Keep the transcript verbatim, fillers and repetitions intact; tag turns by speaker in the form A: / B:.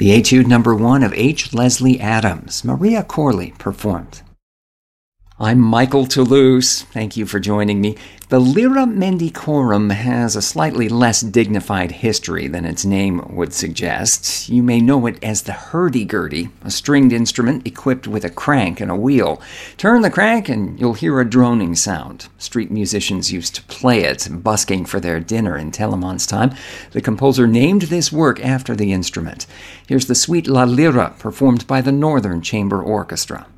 A: The Etude number one of H. Leslie Adams, Maria Corley performed. I'm Michael Toulouse. Thank you for joining me. The Lyra Mendicorum has a slightly less dignified history than its name would suggest. You may know it as the hurdy-gurdy, a stringed instrument equipped with a crank and a wheel. Turn the crank and you'll hear a droning sound. Street musicians used to play it, busking for their dinner in Telemon's time. The composer named this work after the instrument. Here's the Suite La Lyra, performed by the Northern Chamber Orchestra.